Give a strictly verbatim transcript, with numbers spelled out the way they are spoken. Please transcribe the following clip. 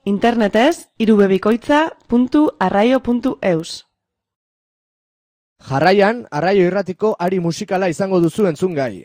Internetez irubebikoitza puntu arraio puntu eus. Jarraian, Arraio Irratiko ari musikala izango duzu entzungai.